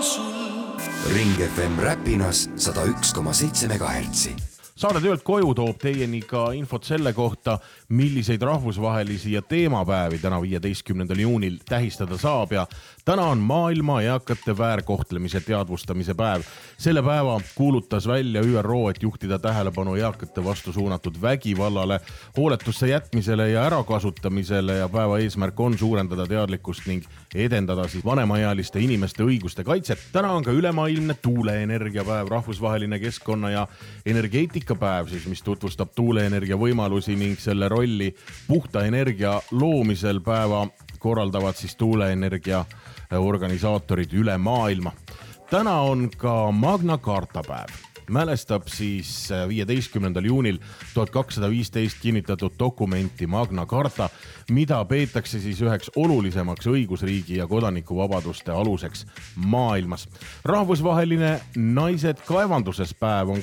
Ring FM Räpinas 101,7 MHz. Saade töölt koju toob teieni ka infot selle kohta, milliseid rahvusvahelisi ja teemapäevi täna 15. juunil tähistada saab ja täna on maailma eakate väärkohtlemise teadvustamise päev. Selle päeva kuulutas välja ÜRO, et juhtida tähelepanu eakate vastu suunatud vägivallale, hooletusse jätmisele ja ärakasutamisele ja päeva eesmärk on suurendada teadlikkust ning edendada vanemaealiste inimeste õiguste kaitset. Täna on ka ülemaailmne tuuleenergiapäev, rahvusvaheline keskkonna ja energeetikapäev, mis tutvustab tuuleenergia võimalusi ning selle rolli puhta energia loomisel. Päeva korraldavad tuuleenergia organisaatorid üle maailma. Täna on ka Magna Carta päev. Mälestab 15. juunil 1215 kinnitatud dokumenti Magna Carta, mida peetakse üheks olulisemaks õigusriigi ja kodanikuvabaduste aluseks maailmas. Rahvusvaheline naised kaevanduses päev on